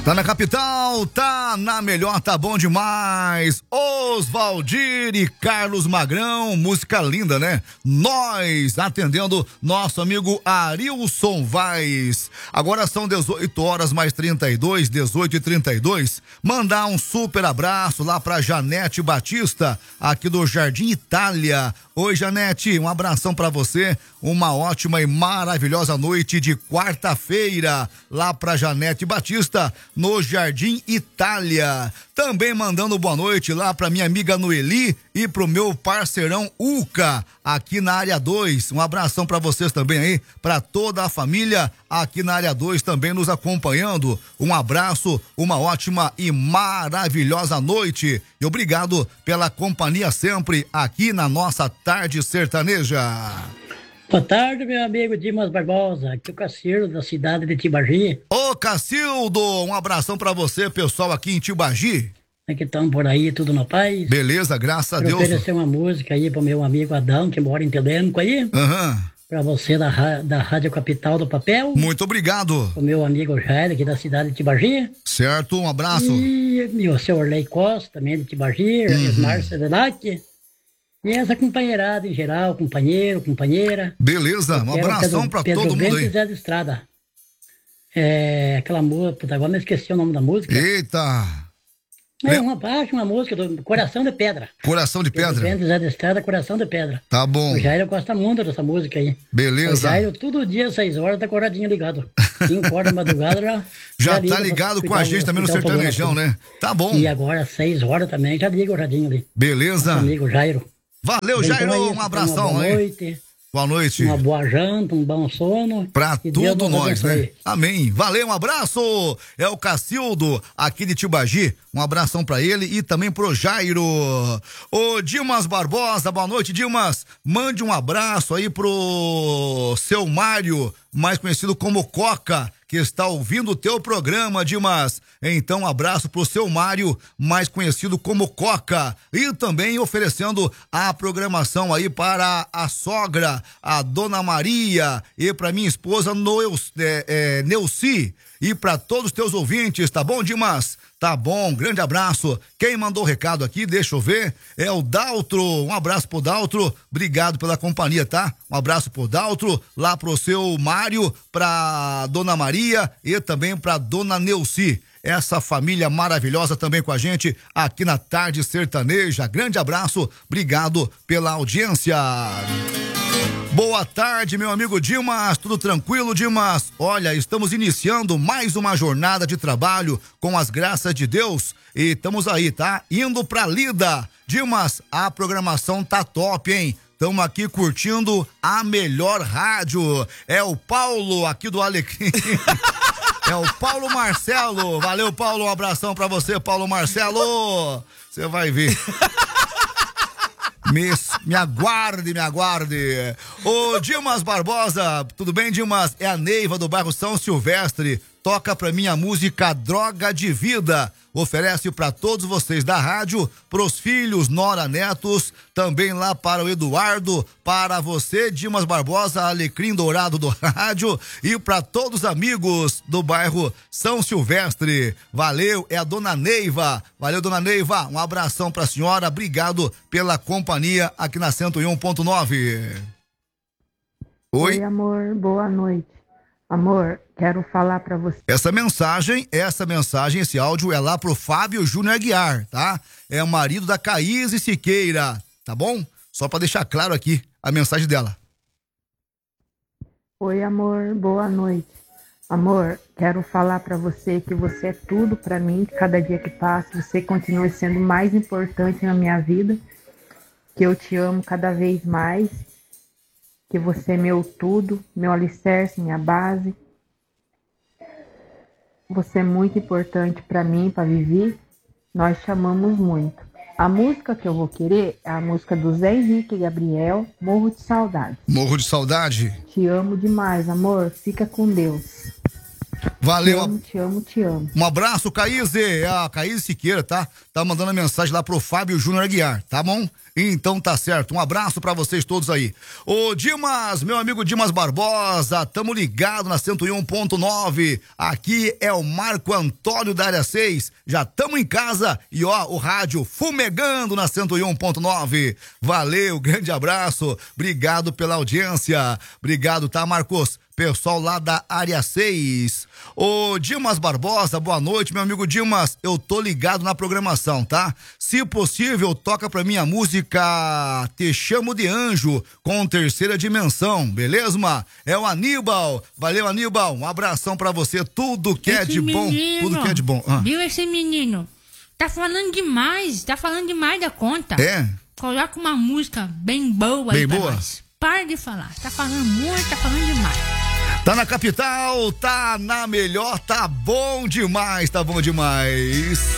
Tá na capital, tá na melhor, tá bom demais. Oswaldir e Carlos Magrão, música linda, né? Nós atendendo nosso amigo Arilson Vaz. Agora são 18 horas mais 32, 18h32. Mandar um super abraço lá pra Janete Batista, aqui do Jardim Itália. Oi, Janete, um abração pra você. Uma ótima e maravilhosa noite de quarta-feira lá pra Janete Batista, no Jardim Itália. Também mandando boa noite lá pra minha amiga Noeli e pro meu parceirão Uca, aqui na área 2. Um abração pra vocês também aí, pra toda a família aqui na área 2 também nos acompanhando. Um abraço, uma ótima e maravilhosa noite. E obrigado pela companhia sempre aqui na nossa Tarde Sertaneja. Boa tarde, meu amigo Dimas Barbosa, aqui é o Cacildo, da cidade de Tibagi. Ô, Cacildo, um abração pra você, pessoal aqui em Tibagi. É que estão por aí, tudo na paz? Beleza, graças a Deus. Oferecer uma música aí pro meu amigo Adão, que mora em Telêmaco aí. Pra você da Rádio Capital do Papel. Muito obrigado. O meu amigo Jair, aqui da cidade de Tibagi. Certo, um abraço. E o seu Orley Costa, também de Tibagi, Márcia Denac. E essa companheirada em geral, companheira. Beleza, um abração pra todo mundo aí. Zé de Estrada. É, aquela música, agora não esqueci o nome da música. Eita! É uma música do Coração de Pedra. Coração de Pedra? Zé de Estrada, Coração de Pedra. Tá bom. O Jairo gosta muito dessa música aí. Beleza. O Jairo, todo dia, às 6 horas, tá com o radinho ligado. 5 horas da madrugada já tá ligado com a gente também no Sertanejão, né? Tá bom. E agora, às 6 horas também, já liga o radinho ali. Beleza. Nosso amigo Jairo. Valeu, Jairo, um abração aí. Boa noite. Boa noite. Uma boa janta, um bom sono. Pra tudo nós, né? Amém. Valeu, um abraço. É o Cacildo, aqui de Tibagi. Um abração pra ele e também pro Jairo. Ô, Dimas Barbosa, boa noite, Dimas. Mande um abraço aí pro seu Mário, mais conhecido como Coca, que está ouvindo o teu programa, Dimas. Então, um abraço pro seu Mário, mais conhecido como Coca. E também oferecendo a programação aí para a sogra, a Dona Maria, e para minha esposa Neuci. E para todos os teus ouvintes, tá bom, Dimas? Tá bom, grande abraço. Quem mandou o recado aqui, deixa eu ver, é o Daltro. Um abraço pro Daltro, obrigado pela companhia, tá? Um abraço pro Daltro, lá pro seu Mário, pra Dona Maria e também pra Dona Neuci. Essa família maravilhosa também com a gente aqui na Tarde Sertaneja. Grande abraço, obrigado pela audiência. Boa tarde, meu amigo Dimas, tudo tranquilo, Dimas? Olha, estamos iniciando mais uma jornada de trabalho com as graças de Deus e estamos aí, tá? Indo pra lida. Dimas, a programação tá top, hein? Estamos aqui curtindo a melhor rádio. É o Paulo aqui do Alecrim. É o Paulo Marcelo. Valeu, Paulo, um abração pra você, Paulo Marcelo. Você vai ver. Me aguarde. Ô, Dimas Barbosa, tudo bem, Dimas? É a Neiva do bairro São Silvestre. Toca pra mim a música Droga de Vida. Oferece pra todos vocês da rádio, pros filhos, nora, netos, também lá para o Eduardo, para você, Dimas Barbosa, Alecrim Dourado do rádio, e para todos os amigos do bairro São Silvestre. Valeu, é a Dona Neiva. Valeu, Dona Neiva, um abração pra senhora, obrigado pela companhia aqui na 101.9. Oi, amor, boa noite. Amor, quero falar pra você. Essa mensagem, esse áudio é lá pro Fábio Júnior Aguiar, tá? É o marido da Caíse Siqueira, tá bom? Só pra deixar claro aqui a mensagem dela. Oi, amor, boa noite. Amor, quero falar pra você que você é tudo pra mim, cada dia que passa, você continua sendo mais importante na minha vida, que eu te amo cada vez mais, que você é meu tudo, meu alicerce, minha base. Você é muito importante para mim, para Vivi. Nós chamamos muito. A música que eu vou querer é a música do Zé Henrique e Gabriel, Morro de Saudade. Morro de Saudade? Te amo demais, amor. Fica com Deus. Valeu. Te amo, te amo. Um abraço, Caíse. A Caíse Siqueira, tá? Tá mandando a mensagem lá pro Fábio Júnior Aguiar, tá bom? Então tá certo. Um abraço pra vocês todos aí. Ô Dimas, meu amigo Dimas Barbosa, tamo ligado na 101.9. Aqui é o Marco Antônio da área 6. Já tamo em casa e ó, o rádio fumegando na 101.9. Valeu, grande abraço. Obrigado pela audiência. Obrigado, tá, Marcos? Pessoal lá da área 6. Ô Dimas Barbosa, boa noite, meu amigo Dimas. Eu tô ligado na programação, tá? Se possível, toca pra mim a música Te Chamo de Anjo com Terceira Dimensão, beleza? É o Aníbal. Valeu, Aníbal. Um abração pra você. Tudo que é de bom. Tudo que é de bom. Viu esse menino? Tá falando demais da conta. É? Coloca uma música bem boa bem aí pra boa? nós. Para de falar. Tá falando muito, tá falando demais. Tá na capital, tá na melhor, tá bom demais, tá bom demais.